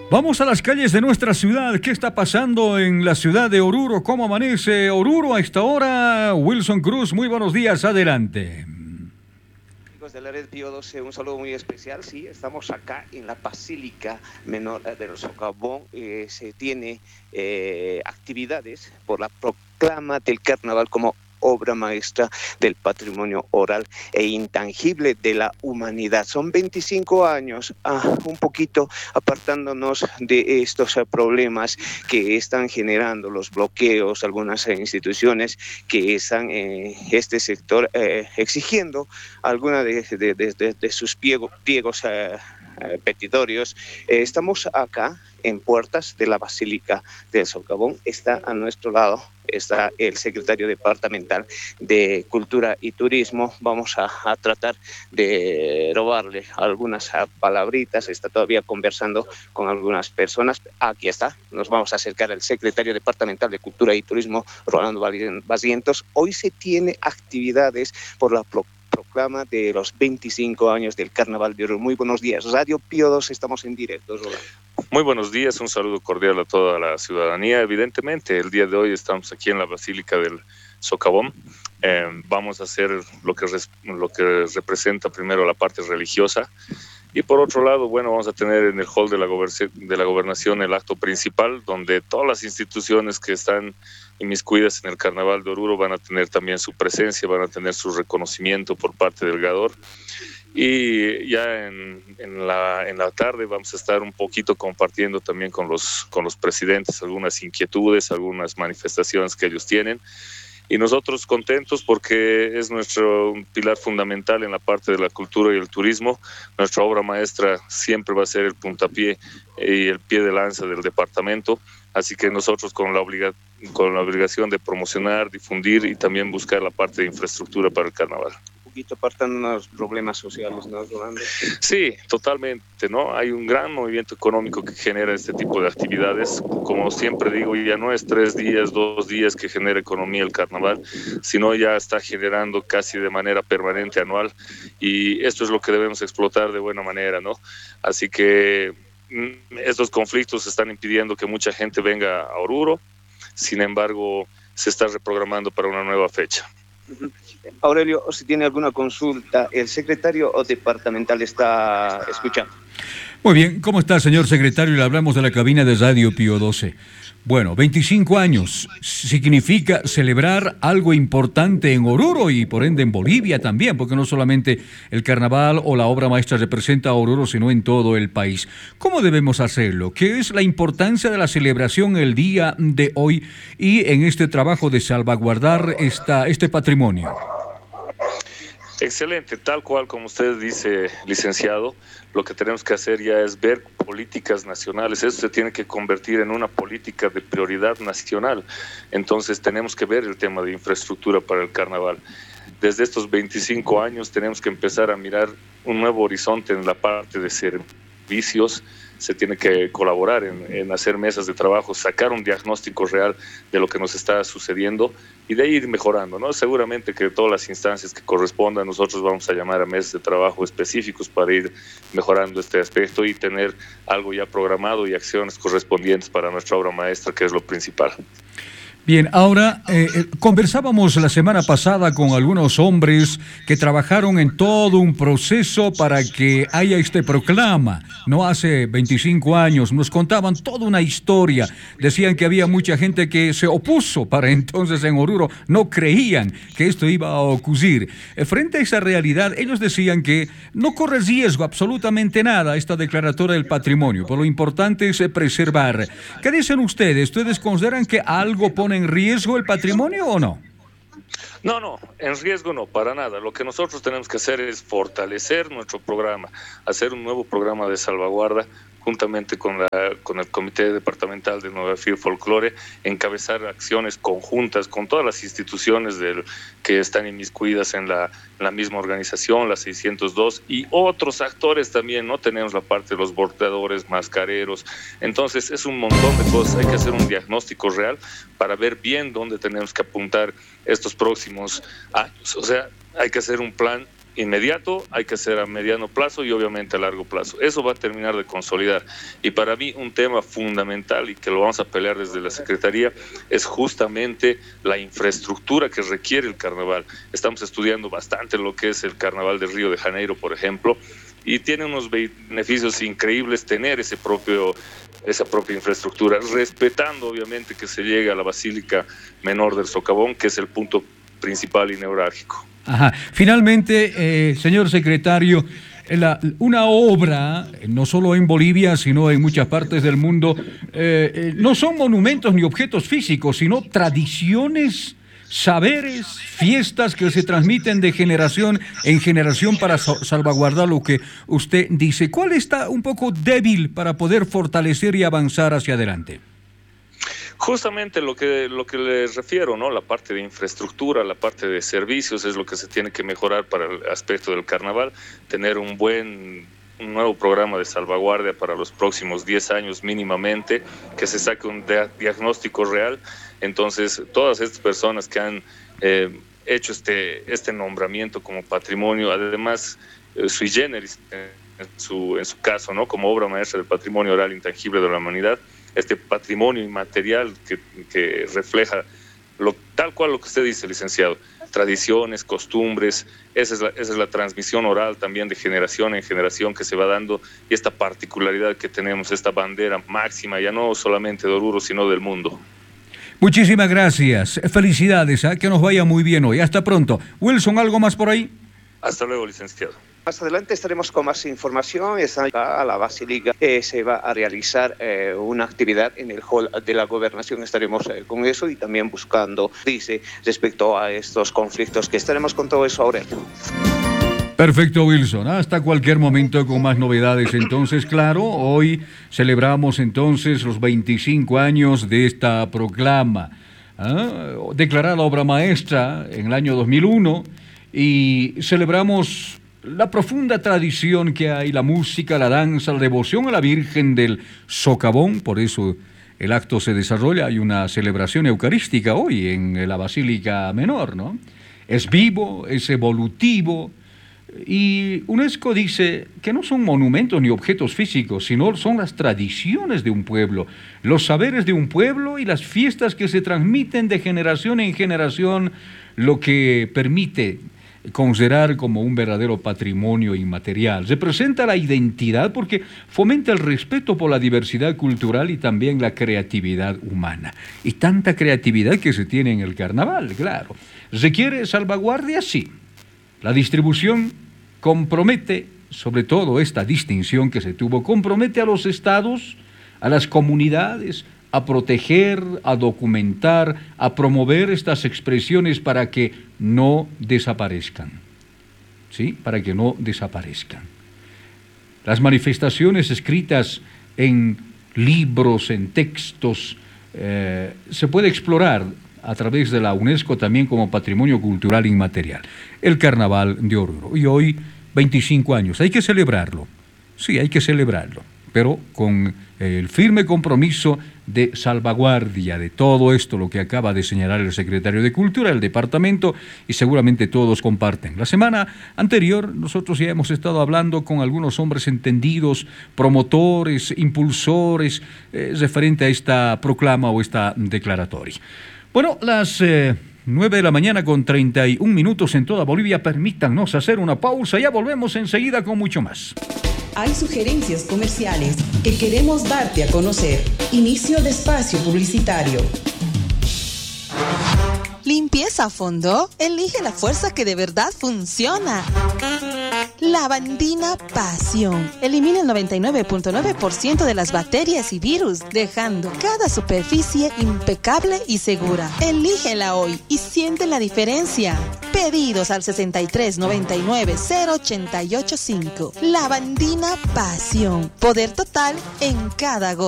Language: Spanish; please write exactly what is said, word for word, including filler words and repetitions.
Vamos a las calles de nuestra ciudad. ¿Qué está pasando en la ciudad de Oruro? ¿Cómo amanece Oruro a esta hora? Wilson Cruz, muy buenos días, adelante. Amigos de la Red Pío doce, un saludo muy especial. Sí, estamos acá en la Basílica Menor del Socavón. Eh, se tiene eh, actividades por la proclama del carnaval como obra maestra del patrimonio oral e intangible de la humanidad. Son veinticinco años, ah, un poquito apartándonos de estos uh, problemas que están generando los bloqueos, algunas uh, instituciones que están en este sector eh, exigiendo alguna de, de, de, de, de sus pliegos, pliegos uh, uh, petitorios. Eh, estamos acá en puertas de la Basílica del Socavón. Está a nuestro lado está el secretario departamental de Cultura y Turismo. Vamos a, a tratar de robarle algunas palabritas. Está todavía conversando con algunas personas. Aquí está. Nos vamos a acercar al secretario departamental de Cultura y Turismo, Rolando Barrientos. Hoy se tiene actividades por la pro proclama de los veinticinco años del Carnaval de Oruro. Muy buenos días. Radio Pío doce, estamos en directo, Rolando. Muy buenos días, un saludo cordial a toda la ciudadanía. Evidentemente, el día de hoy estamos aquí en la Basílica del Socavón. Eh, vamos a hacer lo que, res, lo que representa primero la parte religiosa. Y por otro lado, bueno, vamos a tener en el hall de la, de la gobernación el acto principal, donde todas las instituciones que están inmiscuidas en el Carnaval de Oruro van a tener también su presencia, van a tener su reconocimiento por parte del Gador. Y ya en, en, la, en la tarde vamos a estar un poquito compartiendo también con los, con los presidentes algunas inquietudes, algunas manifestaciones que ellos tienen. Y nosotros contentos porque es nuestro pilar fundamental en la parte de la cultura y el turismo. Nuestra obra maestra siempre va a ser el puntapié y el pie de lanza del departamento. Así que nosotros con la, obliga con la obligación de promocionar, difundir y también buscar la parte de infraestructura para el carnaval. Un poquito apartando los problemas sociales, ¿no, Rolando? Sí, totalmente, ¿no? Hay un gran movimiento económico que genera este tipo de actividades. Como siempre digo, ya no es tres días, dos días que genera economía el carnaval, sino ya está generando casi de manera permanente anual. Y esto es lo que debemos explotar de buena manera, ¿no? Así que estos conflictos están impidiendo que mucha gente venga a Oruro. Sin embargo, se está reprogramando para una nueva fecha. Aurelio, si tiene alguna consulta, el secretario departamental está escuchando. Muy bien, ¿cómo está, señor secretario? Le hablamos de la cabina de Radio Pío doce. Bueno, veinticinco años significa celebrar algo importante en Oruro y por ende en Bolivia también, porque no solamente el carnaval o la obra maestra representa a Oruro, sino en todo el país. ¿Cómo debemos hacerlo? ¿Qué es la importancia de la celebración el día de hoy y en este trabajo de salvaguardar esta, este patrimonio? Excelente, tal cual como usted dice, licenciado, lo que tenemos que hacer ya es ver políticas nacionales. Eso se tiene que convertir en una política de prioridad nacional. Entonces tenemos que ver el tema de infraestructura para el carnaval. Desde estos veinticinco años tenemos que empezar a mirar un nuevo horizonte en la parte de servicios. Se tiene que colaborar en, en hacer mesas de trabajo, sacar un diagnóstico real de lo que nos está sucediendo y de ahí ir mejorando, ¿no? Seguramente que todas las instancias que correspondan, nosotros vamos a llamar a mesas de trabajo específicos para ir mejorando este aspecto y tener algo ya programado y acciones correspondientes para nuestra obra maestra, que es lo principal. Bien, ahora eh, conversábamos la semana pasada con algunos hombres que trabajaron en todo un proceso para que haya este proclama, no hace veinticinco años, nos contaban toda una historia, decían que había mucha gente que se opuso para entonces en Oruro, no creían que esto iba a ocurrir. Eh, frente a esa realidad, ellos decían que no corre riesgo absolutamente nada esta declaratoria del patrimonio, pero lo importante es eh, preservar. ¿Qué dicen ustedes? ¿Ustedes consideran que algo pone en riesgo el patrimonio o no? No, no, en riesgo no, para nada. Lo que nosotros tenemos que hacer es fortalecer nuestro programa, hacer un nuevo programa de salvaguarda juntamente con, la, con el Comité Departamental de Nueva F I R Folclore, encabezar acciones conjuntas con todas las instituciones del, que están inmiscuidas en la, en la misma organización, la seiscientos dos, y otros actores también, ¿no? Tenemos la parte de los bordeadores, mascareros. Entonces es un montón de cosas, hay que hacer un diagnóstico real para ver bien dónde tenemos que apuntar estos próximos años. O sea, hay que hacer un plan inmediato, hay que hacer a mediano plazo y obviamente a largo plazo. Eso va a terminar de consolidar. Y para mí un tema fundamental y que lo vamos a pelear desde la Secretaría es justamente la infraestructura que requiere el carnaval. Estamos estudiando bastante lo que es el carnaval de Río de Janeiro, por ejemplo, y tiene unos beneficios increíbles tener ese propio, esa propia infraestructura, respetando obviamente que se llegue a la Basílica Menor del Socavón, que es el punto principal y neurálgico. Ajá. Finalmente, eh, señor secretario, la, una obra, no solo en Bolivia, sino en muchas partes del mundo, eh, eh, no son monumentos ni objetos físicos, sino tradiciones, saberes, fiestas que se transmiten de generación en generación para salvaguardar lo que usted dice. ¿Cuál está un poco débil para poder fortalecer y avanzar hacia adelante? Justamente lo que, lo que les refiero, ¿no? La parte de infraestructura, la parte de servicios es lo que se tiene que mejorar para el aspecto del carnaval, tener un buen, un nuevo programa de salvaguardia para los próximos diez años mínimamente, que se saque un diagnóstico real. Entonces, todas estas personas que han eh, hecho este, este nombramiento como patrimonio, además eh, sui generis en su, en su caso, ¿no? Como obra maestra del patrimonio oral intangible de la humanidad, este patrimonio inmaterial que, que refleja lo, tal cual lo que usted dice, licenciado, tradiciones, costumbres, esa es, la, esa es la transmisión oral también de generación en generación que se va dando, y esta particularidad que tenemos, esta bandera máxima, ya no solamente de Oruro, sino del mundo. Muchísimas gracias, felicidades, ¿eh? Que nos vaya muy bien hoy, hasta pronto. Wilson, ¿algo más por ahí? Hasta luego, licenciado. Más adelante estaremos con más información. Está a la Basílica, eh, se va a realizar eh, una actividad en el hall de la gobernación. Estaremos eh, con eso y también buscando, dice, respecto a estos conflictos, que estaremos con todo eso ahora. Perfecto, Wilson. Hasta cualquier momento con más novedades. Entonces, claro, hoy celebramos entonces los veinticinco años de esta proclama, ¿eh? Declarada obra maestra en el año dos mil uno, y celebramos la profunda tradición que hay, la música, la danza, la devoción a la Virgen del Socavón. Por eso el acto se desarrolla, hay una celebración eucarística hoy en la Basílica Menor, ¿no? Es vivo, es evolutivo, y UNESCO dice que no son monumentos ni objetos físicos, sino son las tradiciones de un pueblo, los saberes de un pueblo y las fiestas que se transmiten de generación en generación, lo que permite considerar como un verdadero patrimonio inmaterial. Representa la identidad porque fomenta el respeto por la diversidad cultural y también la creatividad humana. Y tanta creatividad que se tiene en el carnaval, claro. ¿Requiere salvaguardia? Sí. La distribución compromete, sobre todo esta distinción que se tuvo, compromete a los estados, a las comunidades, a proteger, a documentar, a promover estas expresiones para que no desaparezcan, ¿sí? Para que no desaparezcan. Las manifestaciones escritas en libros, en textos, eh, se puede explorar a través de la UNESCO también como patrimonio cultural inmaterial. El Carnaval de Oruro. Y hoy, veinticinco años. Hay que celebrarlo. Sí, hay que celebrarlo, pero con el firme compromiso de salvaguardia de todo esto, lo que acaba de señalar el secretario de Cultura, el departamento, y seguramente todos comparten. La semana anterior nosotros ya hemos estado hablando con algunos hombres entendidos, promotores, impulsores, eh, referente a esta proclama o esta declaratoria. Bueno, las eh, nueve de la mañana con treinta y un minutos en toda Bolivia. Permítanos hacer una pausa, ya volvemos enseguida con mucho más. Hay sugerencias comerciales que queremos darte a conocer. Inicio de espacio publicitario. ¿Limpieza a fondo? Elige la fuerza que de verdad funciona. Lavandina Pasión. Elimina el noventa y nueve punto nueve por ciento de las bacterias y virus, dejando cada superficie impecable y segura. Elígela hoy y siente la diferencia. Pedidos al sesenta y tres noventa y nueve cero ochenta y ocho cinco. Lavandina Pasión. Poder total en cada gota.